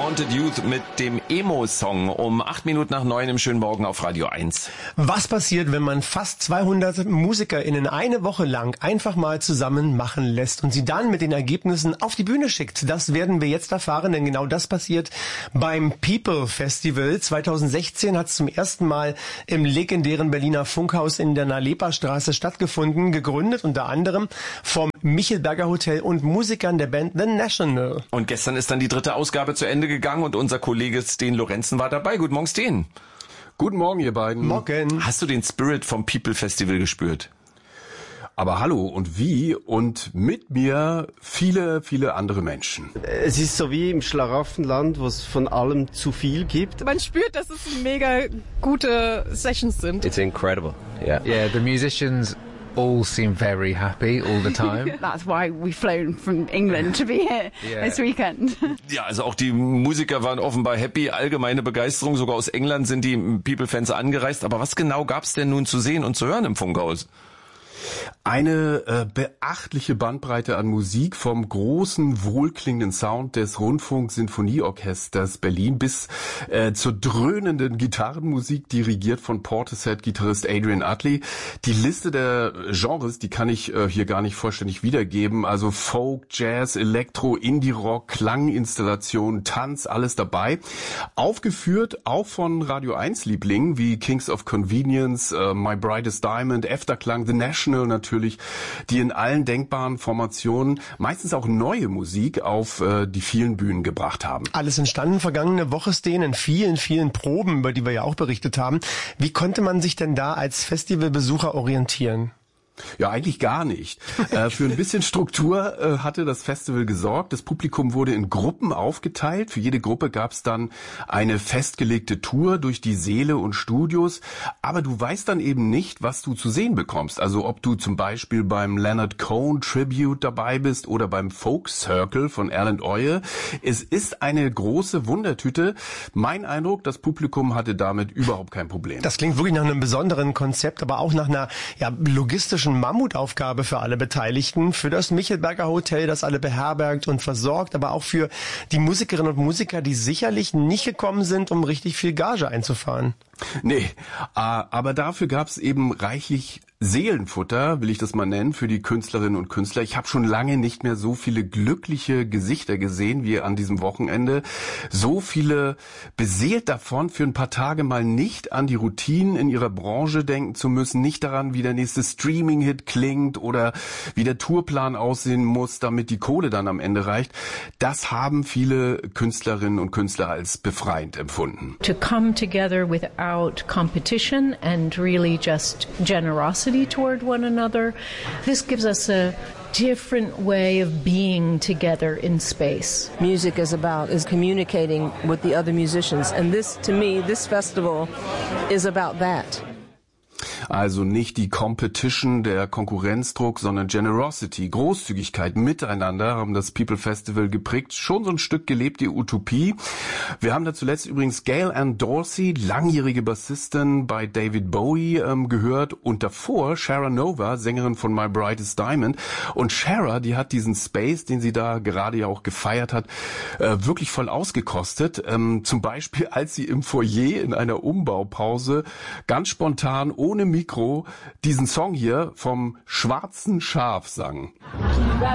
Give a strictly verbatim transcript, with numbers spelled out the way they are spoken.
Haunted Youth mit dem Emo-Song um acht Minuten nach neun im schönen Morgen auf Radio eins. Was passiert, wenn man fast zweihundert MusikerInnen eine Woche lang einfach mal zusammen machen lässt und sie dann mit den Ergebnissen auf die Bühne schickt? Das werden wir jetzt erfahren, denn genau das passiert beim People Festival. zweitausendsechzehn hat es zum ersten Mal im legendären Berliner Funkhaus in der Nalepa-Straße stattgefunden, gegründet unter anderem vom Michelberger Hotel und Musikern der Band The National. Und gestern ist dann die dritte Ausgabe zu Ende gegangen und unser Kollege Sten Lorenzen war dabei. Guten Morgen, Sten. Guten Morgen, ihr beiden. Morgen. Hast du den Spirit vom People Festival gespürt? Aber hallo und wie und mit mir viele, viele andere Menschen. Es ist so wie im Schlaraffenland, wo es von allem zu viel gibt. Man spürt, dass es mega gute Sessions sind. It's incredible. Yeah. Yeah, the musicians all seem very happy all the time. That's why we've flown from England to be here yeah. this weekend. Ja, also auch die Musiker waren offenbar happy, allgemeine Begeisterung. Sogar aus England sind die People-Fans angereist. Aber was genau gab's denn nun zu sehen und zu hören im Funkhaus? Eine äh, beachtliche Bandbreite an Musik vom großen, wohlklingenden Sound des Rundfunk-Sinfonieorchesters Berlin bis äh, zur dröhnenden Gitarrenmusik, dirigiert von Portishead-Gitarrist Adrian Utley. Die Liste der Genres, die kann ich äh, hier gar nicht vollständig wiedergeben. Also Folk, Jazz, Elektro, Indie-Rock, Klanginstallation, Tanz, alles dabei. Aufgeführt auch von Radio eins Lieblingen wie Kings of Convenience, äh, My Brightest Diamond, Efterklang, The National natürlich, die in allen denkbaren Formationen meistens auch neue Musik auf äh, die vielen Bühnen gebracht haben. Alles entstanden vergangene Woche, Sten, in vielen, vielen Proben, über die wir ja auch berichtet haben. Wie konnte man sich denn da als Festivalbesucher orientieren? Ja, eigentlich gar nicht. äh, für ein bisschen Struktur äh, hatte das Festival gesorgt. Das Publikum wurde in Gruppen aufgeteilt. Für jede Gruppe gab es dann eine festgelegte Tour durch die Säle und Studios. Aber du weißt dann eben nicht, was du zu sehen bekommst. Also ob du zum Beispiel beim Leonard Cohen Tribute dabei bist oder beim Folk Circle von Erland Oye. Es ist eine große Wundertüte. Mein Eindruck, das Publikum hatte damit überhaupt kein Problem. Das klingt wirklich nach einem besonderen Konzept, aber auch nach einer ja, logistischen Mammutaufgabe für alle Beteiligten, für das Michelberger Hotel, das alle beherbergt und versorgt, aber auch für die Musikerinnen und Musiker, die sicherlich nicht gekommen sind, um richtig viel Gage einzufahren. Nee, aber dafür gab's eben reichlich Seelenfutter, will ich das mal nennen, für die Künstlerinnen und Künstler. Ich habe schon lange nicht mehr so viele glückliche Gesichter gesehen wie an diesem Wochenende. So viele beseelt davon, für ein paar Tage mal nicht an die Routinen in ihrer Branche denken zu müssen, nicht daran, wie der nächste Streaming-Hit klingt oder wie der Tourplan aussehen muss, damit die Kohle dann am Ende reicht. Das haben viele Künstlerinnen und Künstler als befreiend empfunden. To come together without competition and really just generosity toward one another. This gives us a different way of being together in space. Music is about is communicating with the other musicians, and this, to me, this festival is about that. Also nicht die Competition, der Konkurrenzdruck, sondern Generosity, Großzügigkeit, Miteinander haben das People Festival geprägt. Schon so ein Stück gelebte Utopie. Wir haben da zuletzt übrigens Gail Ann Dorsey, langjährige Bassistin bei David Bowie, ähm, gehört. Und davor Shara Nova, Sängerin von My Brightest Diamond. Und Shara, die hat diesen Space, den sie da gerade ja auch gefeiert hat, äh, wirklich voll ausgekostet. Ähm, zum Beispiel, als sie im Foyer in einer Umbaupause ganz spontan ohne Mikro diesen Song hier vom Schwarzen Schaf sang.